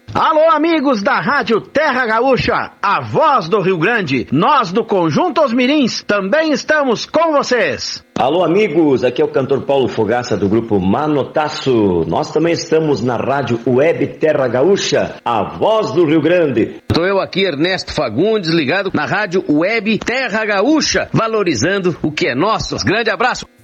Alô, amigos da Rádio Terra Gaúcha, a voz do Rio Grande. Nós do Conjunto Os Mirins também estamos com vocês. Alô, amigos, aqui é o cantor Paulo Fogaça do grupo Manotaço. Nós também estamos na Rádio Web Terra Gaúcha, a voz do Rio Grande. Estou eu aqui, Ernesto Fagundes, ligado na Rádio Web Terra Gaúcha, valorizando o que é nosso. Grande abraço.